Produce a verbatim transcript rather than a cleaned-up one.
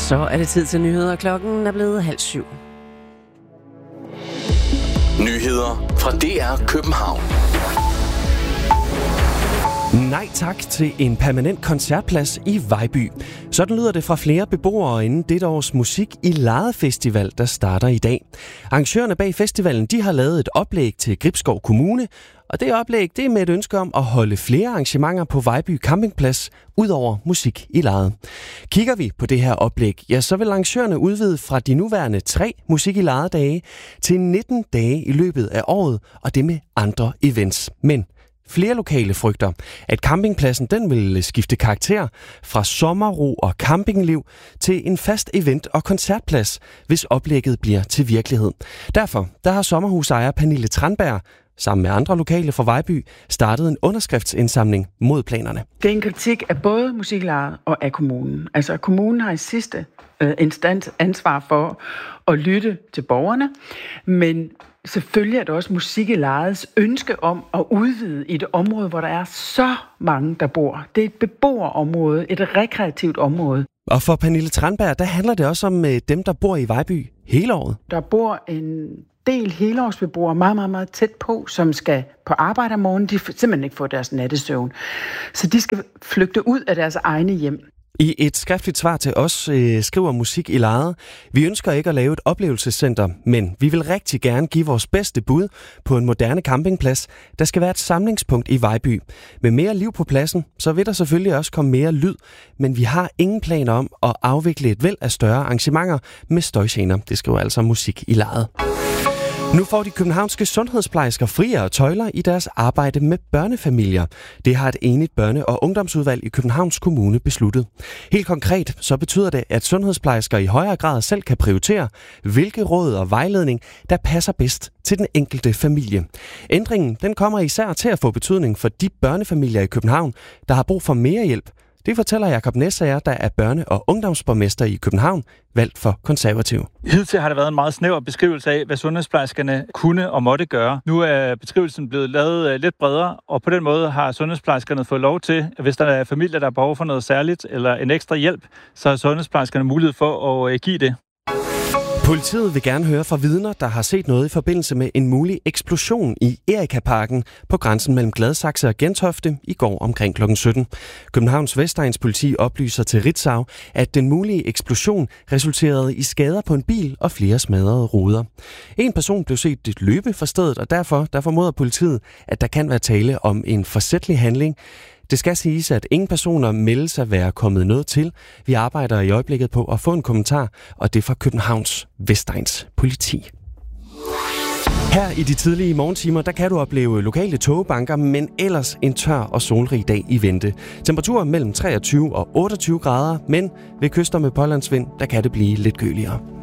Så er det tid til nyheder. Klokken er blevet halv syv. Nyheder fra D R København. Nej tak til en permanent koncertplads i Vejby. Sådan lyder det fra flere beboere inden dette års Musik i Lejet Festival, der starter i dag. Arrangørerne bag festivalen de har lavet et oplæg til Gribskov Kommune, og det oplæg det er med et ønske om at holde flere arrangementer på Vejby Campingplads ud over Musik i Lejet. Kigger vi på det her oplæg, ja, så vil arrangørerne udvide fra de nuværende tre Musik i Lejet dage til nitten dage i løbet af året, og det med andre events. Men flere lokale frygter, at campingpladsen den vil skifte karakter fra sommerro og campingliv til en fast event- og koncertplads, hvis oplægget bliver til virkelighed. Derfor der har sommerhusejer Pernille Tranberg sammen med andre lokale fra Vejby startet en underskriftsindsamling mod planerne. Det er en kritik af både Musik i Lejet og af kommunen. Altså kommunen har i sidste øh, instans ansvar for at lytte til borgerne, men selvfølgelig er det også Musik i Lejets ønske om at udvide i et område, hvor der er så mange, der bor. Det er et beboerområde, et rekreativt område. Og for Pernille Tranberg, der handler det også om dem, der bor i Vejby hele året. Der bor en del helårsbeboere meget, meget, meget tæt på, som skal på arbejde om morgenen. De simpelthen ikke får deres nattesøvn. Så de skal flygte ud af deres egne hjem. I et skriftligt svar til os øh, skriver Musik i Lejet: Vi ønsker ikke at lave et oplevelsescenter, men vi vil rigtig gerne give vores bedste bud på en moderne campingplads, der skal være et samlingspunkt i Vejby. Med mere liv på pladsen, så vil der selvfølgelig også komme mere lyd, men vi har ingen planer om at afvikle et væld af større arrangementer med støjgener. Det skriver altså Musik i Lejet. Nu får de københavnske sundhedsplejersker friere tøjler i deres arbejde med børnefamilier. Det har et enigt børne- og ungdomsudvalg i Københavns Kommune besluttet. Helt konkret så betyder det, at sundhedsplejersker i højere grad selv kan prioritere, hvilke råd og vejledning, der passer bedst til den enkelte familie. Ændringen den kommer især til at få betydning for de børnefamilier i København, der har brug for mere hjælp. Det fortæller Jakob Næsager, der er børne- og ungdomsborgmester i København, valgt for Konservativ. Hidtil har der været en meget snæver beskrivelse af, hvad sundhedsplejerskerne kunne og måtte gøre. Nu er beskrivelsen blevet lavet lidt bredere, og på den måde har sundhedsplejerskerne fået lov til, at hvis der er familier, der har behov for noget særligt eller en ekstra hjælp, så har sundhedsplejerskerne mulighed for at give det. Politiet vil gerne høre fra vidner, der har set noget i forbindelse med en mulig eksplosion i Erika-parken på grænsen mellem Gladsaxe og Gentofte i går omkring klokken sytten. Københavns Vestegns politi oplyser til Ritzau, at den mulige eksplosion resulterede i skader på en bil og flere smadrede ruder. En person blev set løbe fra stedet, og derfor der formoder politiet, at der kan være tale om en forsætlig handling. Det skal siges, at ingen personer meldes at være kommet noget til. Vi arbejder i øjeblikket på at få en kommentar, og det er fra Københavns Vestegns politi. Her i de tidlige morgentimer, der kan du opleve lokale togbanker, men ellers en tør og solrig dag i vente. Temperaturer mellem treogtyve og otteogtyve grader, men ved kyster med pålandsvind, der kan det blive lidt køligere.